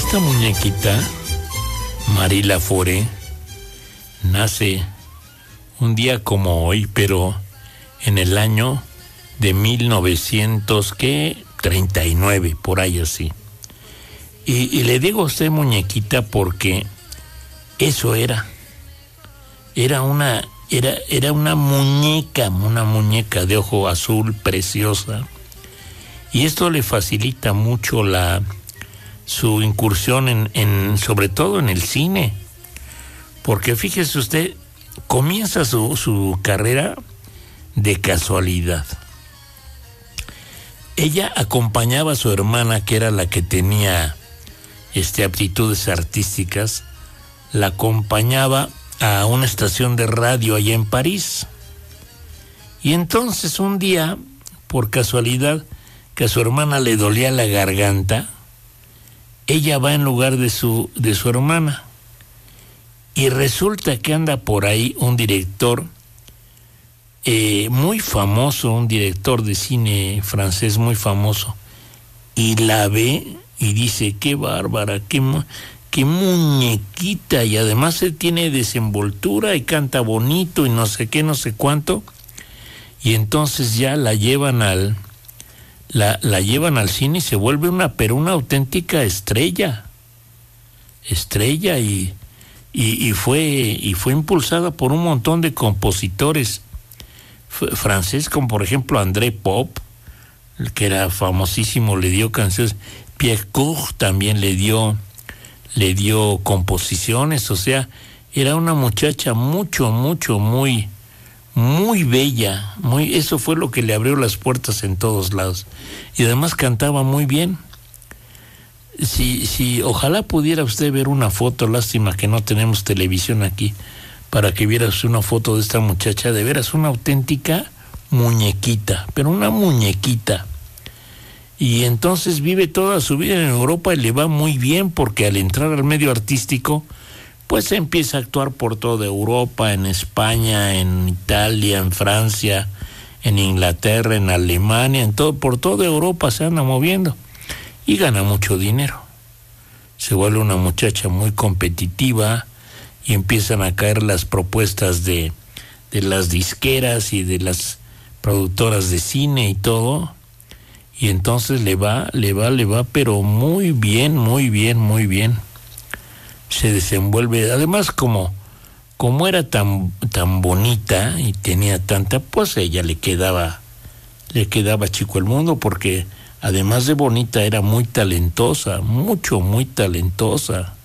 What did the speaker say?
Esta muñequita, Marie Laforêt, nace un día como hoy, pero en el año de 1939, por ahí así. Y le digo a usted muñequita porque eso era una muñeca de ojo azul preciosa. Y esto le facilita mucho su incursión sobre todo en el cine. Porque fíjese usted, comienza su carrera de casualidad. Ella acompañaba a su hermana, que era la que tenía aptitudes artísticas, la acompañaba a una estación de radio allá en París. Y entonces un día, por casualidad, que a su hermana le dolía la garganta, ella va en lugar de su hermana. Y resulta que anda por ahí un director muy famoso, un director de cine francés muy famoso, y la ve y dice: qué bárbara, qué muñequita, y además tiene desenvoltura y canta bonito y no sé qué, no sé cuánto. Y entonces ya la llevan al cine y se vuelve una auténtica estrella, y fue impulsada por un montón de compositores francés, como por ejemplo André Pop, el que era famosísimo, le dio canciones. Pierre Court también le dio composiciones. O sea, era una muchacha muy bella, eso fue lo que le abrió las puertas en todos lados. Y además cantaba muy bien. Ojalá pudiera usted ver una foto, lástima que no tenemos televisión aquí, para que viera usted una foto de esta muchacha. De veras, una auténtica muñequita, pero una muñequita. Y entonces vive toda su vida en Europa y le va muy bien, porque al entrar al medio artístico, pues empieza a actuar por toda Europa, en España, en Italia, en Francia, en Inglaterra, en Alemania, por toda Europa se anda moviendo y gana mucho dinero. Se vuelve una muchacha muy competitiva y empiezan a caer las propuestas de las disqueras y de las productoras de cine y todo. Y entonces le va, pero muy bien. Se desenvuelve, además como era tan bonita y tenía tanta, pues a ella le quedaba chico el mundo, porque además de bonita era muy talentosa, muy talentosa.